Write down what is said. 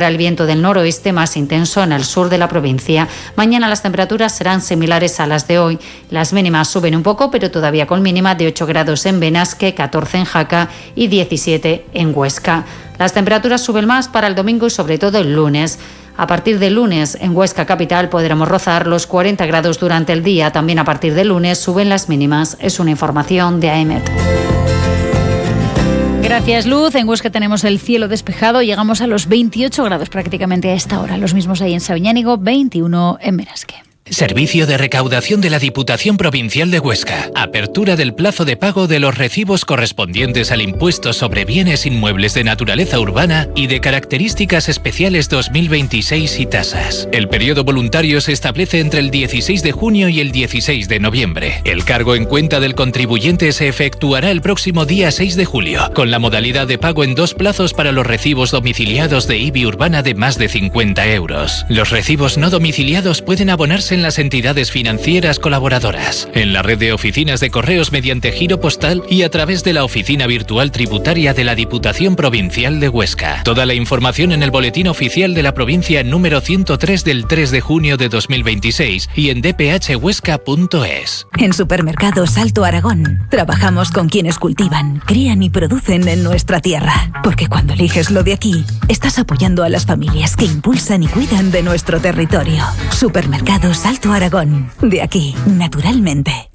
predominará el viento del noroeste más intenso en el sur de la provincia. Mañana las temperaturas serán similares a las de hoy. Las mínimas suben un poco, pero todavía con mínima de 8 grados en Benasque, 14 en Jaca y 17 en Huesca. Las temperaturas suben más para el domingo y sobre todo el lunes. A partir del lunes en Huesca capital podremos rozar los 40 grados durante el día. También a partir del lunes suben las mínimas. Es una información de AEMET. Gracias, Luz. En Huesca tenemos el cielo despejado. Llegamos a los 28 grados prácticamente a esta hora. Los mismos ahí en Sabiñánigo, 21 en Benasque. Servicio de recaudación de la Diputación Provincial de Huesca. Apertura del plazo de pago de los recibos correspondientes al impuesto sobre bienes inmuebles de naturaleza urbana y de características especiales 2026 y tasas. El periodo voluntario se establece entre el 16 de junio y el 16 de noviembre. El cargo en cuenta del contribuyente se efectuará el próximo día 6 de julio, con la modalidad de pago en 2 plazos para los recibos domiciliados de IBI urbana de más de 50 euros. Los recibos no domiciliados pueden abonarse en las entidades financieras colaboradoras, en la red de oficinas de correos mediante giro postal y a través de la oficina virtual tributaria de la Diputación Provincial de Huesca. Toda la información en el Boletín Oficial de la Provincia número 103 del 3 de junio de 2026 y en dphhuesca.es. En Supermercados Alto Aragón trabajamos con quienes cultivan, crían y producen en nuestra tierra, porque cuando eliges lo de aquí, estás apoyando a las familias que impulsan y cuidan de nuestro territorio. Supermercados Alto Aragón, de aquí, naturalmente.